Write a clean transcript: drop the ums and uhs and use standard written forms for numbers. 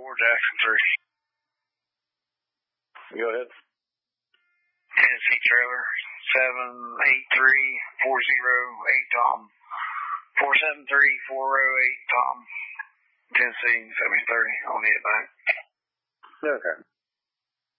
Jackson 3. Go ahead. Tennessee trailer 783-408 Tom. 473-408 Tom. Tennessee 7030 on it back. Okay.